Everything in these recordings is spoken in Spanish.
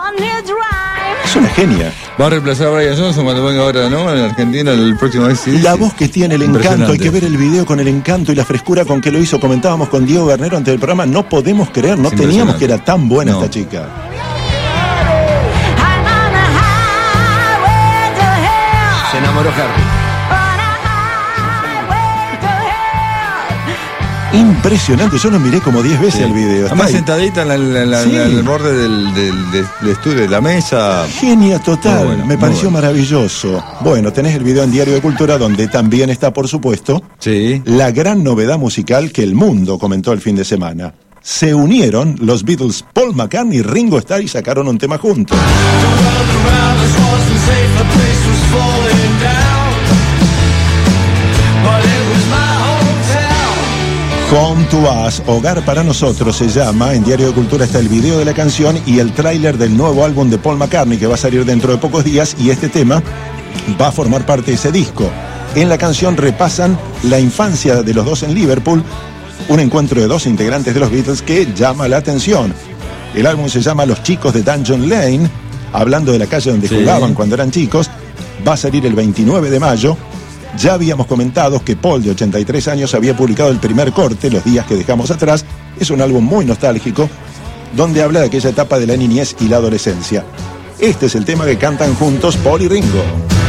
Es una genia. Va a reemplazar a Brian Johnson cuando venga ahora, ¿no? En Argentina el próximo mes. La voz que tiene, el encanto, hay que ver el video con el encanto y la frescura con que lo hizo. Comentábamos con Diego Garnero antes del programa, no podemos creer, no teníamos que era tan buena esta chica. Se enamoró Harry. Impresionante, yo lo miré como 10 veces el video. Además sentadita en el borde del estudio, de la mesa. Genia total, me pareció maravilloso. Bueno, tenés el video en Diario de Cultura, donde también está, por supuesto, la gran novedad musical que el mundo comentó el fin de semana. Se unieron los Beatles, Paul McCartney y Ringo Starr, y sacaron un tema juntos. Home to Us, Hogar para Nosotros se llama. En Diario de Cultura está el video de la canción y el tráiler del nuevo álbum de Paul McCartney que va a salir dentro de pocos días, y este tema va a formar parte de ese disco. En la canción repasan la infancia de los dos en Liverpool, un encuentro de dos integrantes de los Beatles que llama la atención. El álbum se llama Los Chicos de Dungeon Lane, hablando de la calle donde jugaban cuando eran chicos. Va a salir el 29 de mayo. Ya habíamos comentado que Paul, de 83 años, había publicado el primer corte, Los días que dejamos atrás. Es un álbum muy nostálgico, donde habla de aquella etapa de la niñez y la adolescencia. Este es el tema que cantan juntos Paul y Ringo.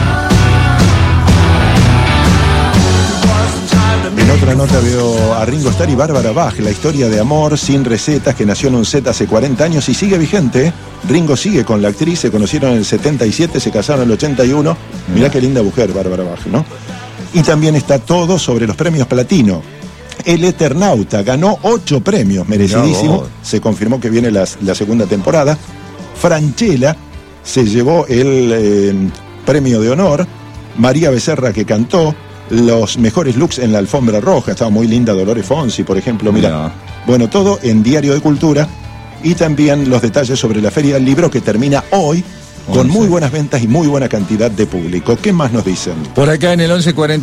En otra nota veo a Ringo Starr y Bárbara Bach, la historia de amor sin recetas que nació en un set hace 40 años y sigue vigente. Ringo sigue con la actriz, se conocieron en el 77, se casaron en el 81. Mirá qué linda mujer Bárbara Bach, ¿no? Y también está todo sobre los premios Platino. El Eternauta ganó 8 premios, merecidísimo. Se confirmó que viene la segunda temporada. Franchella se llevó el premio de honor. María Becerra, que cantó los mejores looks en la alfombra roja. Estaba muy linda Dolores Fonsi, por ejemplo. Mira, bueno, todo en Diario de Cultura. Y también los detalles sobre la Feria del Libro, que termina hoy, con muy buenas ventas y muy buena cantidad de público. ¿Qué más nos dicen? Por acá en el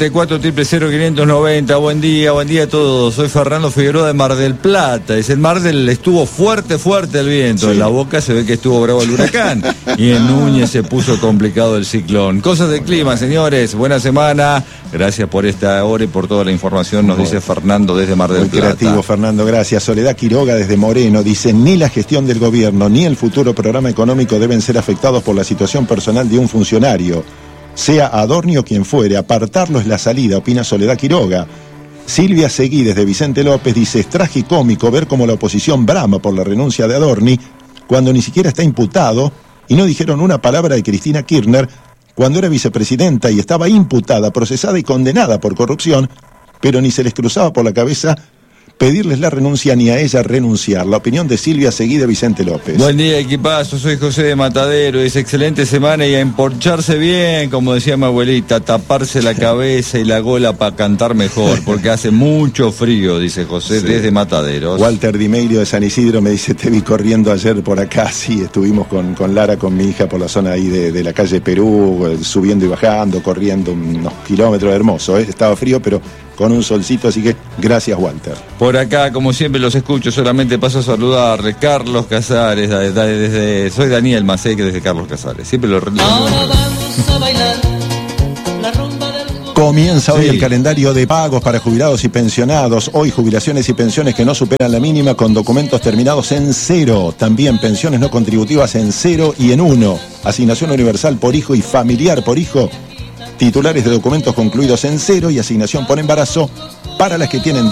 1144-00590. Buen día a todos. Soy Fernando Figueroa de Mar del Plata. Es el Mar del estuvo fuerte el viento. En La Boca se ve que estuvo bravo el huracán. Y en Núñez se puso complicado el ciclón. Cosas del clima, señores. Buena semana. Gracias por esta hora y por toda la información, nos dice Fernando desde Mar del Plata. Muy creativo, Fernando, gracias. Soledad Quiroga desde Moreno dice: ni la gestión del gobierno ni el futuro programa económico deben ser afectados por la situación personal de un funcionario. Sea Adorni o quien fuere, apartarlo es la salida, opina Soledad Quiroga. Silvia Seguí desde Vicente López dice: es tragicómico ver cómo la oposición brama por la renuncia de Adorni cuando ni siquiera está imputado, y no dijeron una palabra de Cristina Kirchner cuando era vicepresidenta y estaba imputada, procesada y condenada por corrupción, pero ni se les cruzaba por la cabeza pedirles la renuncia ni a ella renunciar. La opinión de Silvia Seguí de Vicente López. Buen día, equipazo, soy José de Matadero. Es excelente semana y a emporcharse bien, como decía mi abuelita, taparse la cabeza y la gola para cantar mejor, porque hace mucho frío, dice José desde Mataderos. Walter Di Meglio de San Isidro me dice: te vi corriendo ayer por acá. Sí, estuvimos con Lara, con mi hija, por la zona ahí de la calle Perú, subiendo y bajando, corriendo unos kilómetros, hermoso, estaba frío, pero con un solcito, así que gracias, Walter. Por acá, como siempre, los escucho, solamente paso a saludarle. Carlos Casares, soy Daniel Maceque desde Carlos Casares. Siempre lo Ahora vamos a bailar la rumba del... Comienza hoy el calendario de pagos para jubilados y pensionados. Hoy jubilaciones y pensiones que no superan la mínima con documentos terminados en 0. También pensiones no contributivas en 0 y en 1. Asignación universal por hijo y familiar por hijo. Titulares de documentos concluidos en 0 y asignación por embarazo para las que tienen